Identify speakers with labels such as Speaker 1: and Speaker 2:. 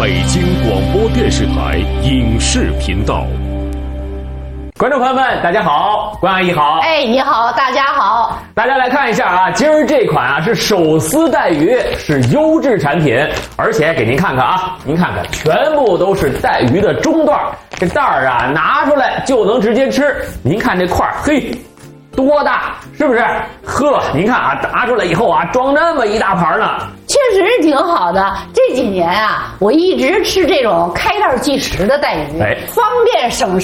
Speaker 1: 北京广播电视台影视频道。
Speaker 2: 观众朋友们，大家好，关阿姨好。
Speaker 3: 哎，你好，大家好。
Speaker 2: 大家来看一下啊，今儿这款啊是手撕带鱼，是优质产品，而且给您看看啊，您看看，全部都是带鱼的中段，这袋儿啊拿出来就能直接吃。您看这块儿，嘿，多大，是不是？呵，您看啊，拿出来以后啊，装那么一大盘呢。
Speaker 3: 确实挺好的。这几年啊，我一直吃这种开袋即食的带鱼，方便省事。